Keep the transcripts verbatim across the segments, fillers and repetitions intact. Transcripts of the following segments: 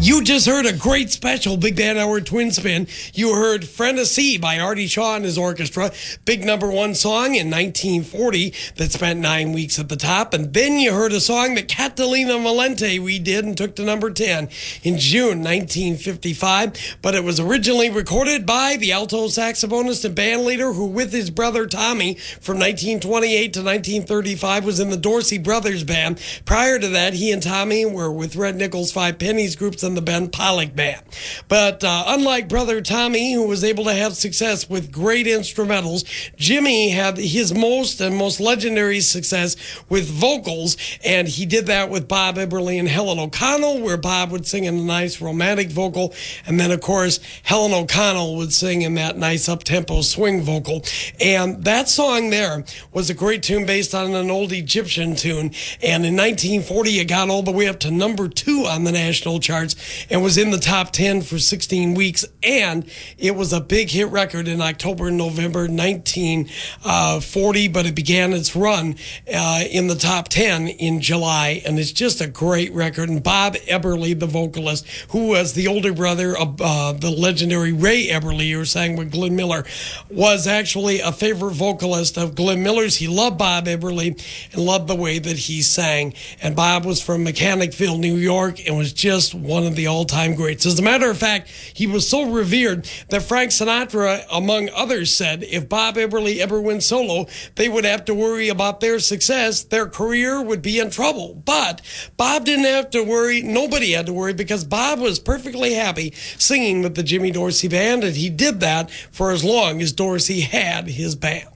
You just heard a great special Big Band Hour Twin Spin. You heard Friend of Sea by Artie Shaw and his orchestra. Big number one song in nineteen forty that spent nine weeks at the top. And then you heard a song that Catalina Valente redid and took to number ten in June nineteen fifty-five. But it was originally recorded by the alto saxophonist and band leader who, with his brother Tommy, from nineteen twenty-eight to nineteen thirty-five, was in the Dorsey Brothers Band. Prior to that, he and Tommy were with Red Nichols Five Pennies groups and the Ben Pollock Band. But uh, unlike brother Tommy, who was able to have success with great instrumentals, Jimmy had his most and most legendary success with vocals, and he did that with Bob Eberly and Helen O'Connell, where Bob would sing in a nice romantic vocal, and then, of course, Helen O'Connell would sing in that nice up-tempo swing vocal. And that song there was a great tune based on an old Egyptian tune, and in nineteen forty, it got all the way up to number two on the national charts and was in the top ten for sixteen weeks, and it was a big hit record in October and November nineteen forty, but it began its run uh, in the top ten in July, and it's just a great record. And Bob Eberly, the vocalist, who was the older brother of uh, the legendary Ray Eberly, who sang with Glenn Miller, was actually a favorite vocalist of Glenn Miller's. He loved Bob Eberly and loved the way that he sang, and Bob was from Mechanicville, New York, and was just one of the all-time greats. As a matter of fact, he was so revered that Frank Sinatra, among others, said if Bob Eberly ever went solo, they would have to worry about their success. Their career would be in trouble. But Bob didn't have to worry. Nobody had to worry, because Bob was perfectly happy singing with the Jimmy Dorsey Band, and he did that for as long as Dorsey had his band.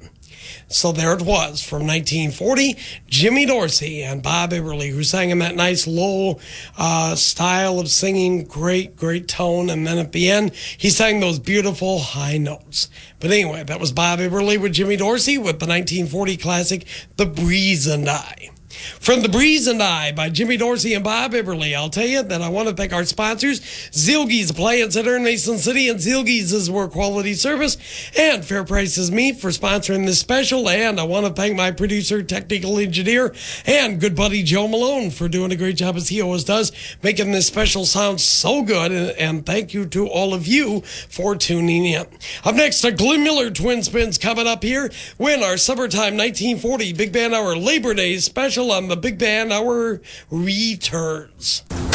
So there it was, from nineteen forty, Jimmy Dorsey and Bob Eberly, who sang in that nice low uh, style of singing, great, great tone. And then at the end, he sang those beautiful high notes. But anyway, that was Bob Eberly with Jimmy Dorsey with the nineteen forty classic, The Breeze and I. From The Breeze and I by Jimmy Dorsey and Bob Eberly, I'll tell you that I want to thank our sponsors, Zilgie's Appliance Center in Mason City, and Zilgie's is where quality service and fair prices meet, for sponsoring this special. And I want to thank my producer, technical engineer, and good buddy Joe Malone for doing a great job, as he always does, making this special sound so good. And, and thank you to all of you for tuning in. Up next, a Glenn Miller Twin Spins coming up here when our summertime nineteen forty Big Band Hour Labor Day special on the Big Band Hour returns.